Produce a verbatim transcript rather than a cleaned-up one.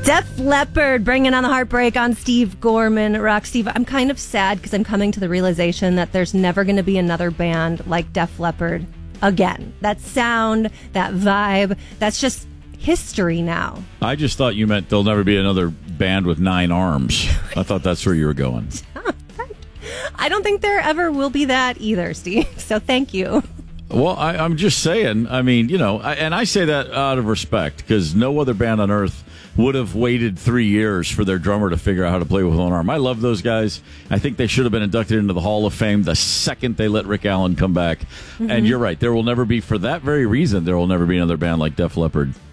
Def Leppard bringing on the heartbreak on Steve Gorman. Rock Steve, I'm kind of sad because I'm coming to the realization that there's never going to be another band like Def Leppard again. That sound, that vibe, that's just history now. I just thought you meant there'll never be another band with nine arms. I thought that's where you were going. I don't think there ever will be that either, Steve. So thank you. Well, I, I'm just saying, I mean, you know, I, and I say that out of respect because no other band on earth would have waited three years for their drummer to figure out how to play with one arm. I love those guys. I think they should have been inducted into the Hall of Fame the second they let Rick Allen come back. Mm-hmm. And you're right. There will never be, for that very reason, there will never be another band like Def Leppard.